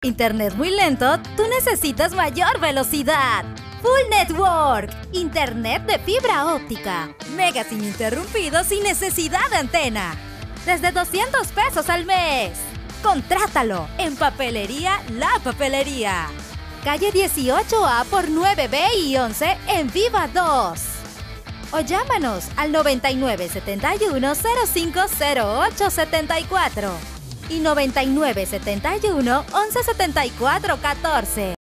Internet muy lento, tú necesitas mayor velocidad. Full Network, Internet de fibra óptica. Megas ininterrumpidos sin necesidad de antena. Desde 200 pesos al mes. Contrátalo en Papelería La Papelería. Calle 18A por 9B y 11 en Viva 2. O llámanos al 9971-050874 y 9971-117414.